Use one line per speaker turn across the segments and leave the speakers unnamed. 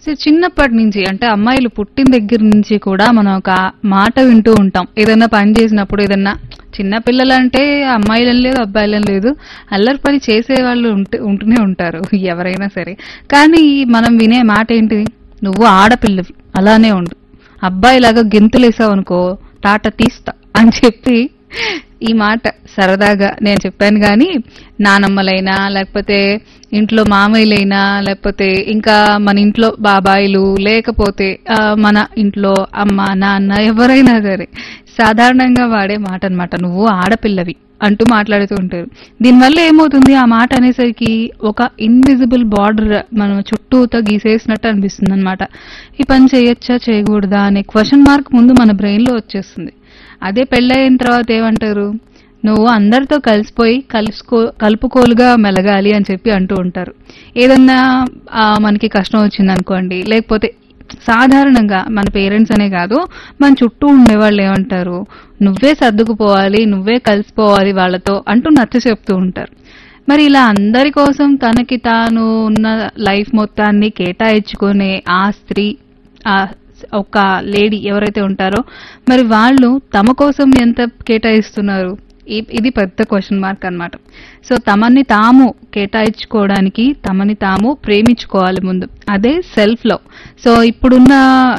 So చిన్నప్పటి నుంచి అంటే అమ్మాయిలు పుట్టిన దగ్గర నుంచి కూడా మనం ఒక మాట వింటూ ఉంటాం. ఏదైనా పని చేసినప్పుడు ఏదన్నా చిన్న పిల్లలంటే అమ్మాయిలని లేదు అబ్బాయిలని లేదు, అల్లరి పని చేసే వాళ్ళు ఉంటూనే ఉంటారు ఎవరైనా సరే. కానీ మనం వినే మాట ఏంటి, నువ్వు ఆడపిల్లవి అలానే ఉండు, అబ్బాయిలాగా గెంతులేసావు అనుకో టాట తీస్తా అని చెప్పి ఈ మాట సరదాగా నేను చెప్పాను. కానీ నానమ్మలైనా లేకపోతే ఇంట్లో మామయ్యలైనా లేకపోతే ఇంకా మన ఇంట్లో బాబాయిలు లేకపోతే మన ఇంట్లో అమ్మ నాన్న ఎవరైనా సరే సాధారణంగా వాడే మాట అన్నమాట, నువ్వు ఆడపిల్లవి అంటూ మాట్లాడుతూ ఉంటారు. దీనివల్ల ఏమవుతుంది, ఆ మాట అనేసరికి ఒక ఇన్విజిబుల్ బార్డర్ మనం చుట్టూతో గీసేసినట్టు అనిపిస్తుంది అనమాట. ఈ పని చేయొచ్చా చేయకూడదా అనే క్వశ్చన్ మార్క్ ముందు మన బ్రెయిన్ లో వచ్చేస్తుంది. అదే పెళ్ళయిన తర్వాత ఏమంటారు, నువ్వు అందరితో కలిసిపోయి కలుపుకోలుగా మెలగాలి అని చెప్పి అంటూ ఉంటారు. ఏదన్నా మనకి కష్టం వచ్చింది అనుకోండి, లేకపోతే సాధారణంగా మన పేరెంట్స్ అనే కాదు మన చుట్టూ ఉండేవాళ్ళు ఏమంటారు, నువ్వే సర్దుకుపోవాలి, నువ్వే కలిసిపోవాలి వాళ్ళతో అంటూ నచ్చ చెప్తూ ఉంటారు. మరి ఇలా అందరి కోసం తనకి తాను ఉన్న లైఫ్ మొత్తాన్ని కేటాయించుకునే ఆ స్త్రీ, ఆ ఒక లేడీ ఎవరైతే ఉంటారో మరి వాళ్ళు తమ కోసం ఎంత కేటాయిస్తున్నారు, ఇది పెద్ద క్వశ్చన్ మార్క్ అన్నమాట. సో తమని తాము కేటాయించుకోవడానికి తమని తాము ప్రేమించుకోవాలి ముందు, అదే సెల్ఫ్ లవ్. సో ఇప్పుడున్న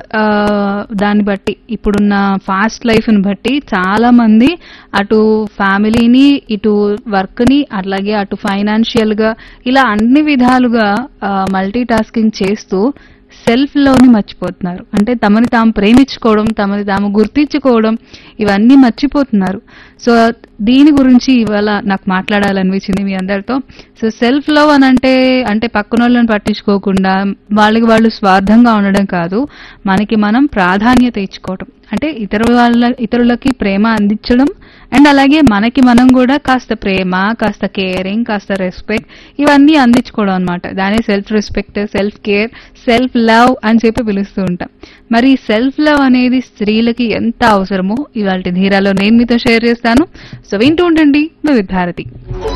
దాన్ని బట్టి, ఇప్పుడున్న ఫాస్ట్ లైఫ్ని బట్టి చాలా మంది అటు ఫ్యామిలీని ఇటు వర్క్ని అలాగే అటు ఫైనాన్షియల్ గా ఇలా అన్ని విధాలుగా మల్టీ టాస్కింగ్ చేస్తూ సెల్ఫ్ లోని మర్చిపోతున్నారు. అంటే తమని తాము ప్రేమించుకోవడం, తమని తాము గుర్తించుకోవడం ఇవన్నీ మర్చిపోతున్నారు. సో దీని గురించి ఇవాళ నాకు మాట్లాడాలనిపించింది మీ అందరితో. సో సెల్ఫ్ లవ్ అని అంటే పక్కన వాళ్ళని పట్టించుకోకుండా వాళ్ళకి వాళ్ళు స్వార్థంగా ఉండడం కాదు, మనకి మనం ప్రాధాన్యత ఇచ్చుకోవడం, అంటే ఇతరులకి ప్రేమ అందించడం అండ్ అలాగే మనకి మనం కూడా కాస్త ప్రేమ, కాస్త కేరింగ్, కాస్త రెస్పెక్ట్ ఇవన్నీ అందించుకోవడం అనమాట. దాన్ని self respect, self care, self love అని చెప్పి పిలుస్తూ ఉంటాం. మరి సెల్ఫ్ లవ్ అనేది స్త్రీలకి ఎంత అవసరమో ఇవాళ ధీరాలో నేను మీతో షేర్ చేస్తాను. సో వింటూ ఉండండి వివిధ భారతి.